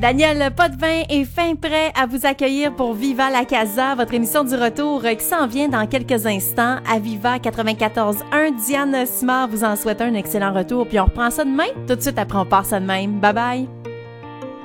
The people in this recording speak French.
Daniel Potvin est fin prêt à vous accueillir pour Viva la Casa, votre émission du retour qui s'en vient dans quelques instants à Viva 94.1. Diane Simard vous en souhaite un excellent retour, puis on reprend ça demain. Tout de suite après, on part ça de même. Bye bye!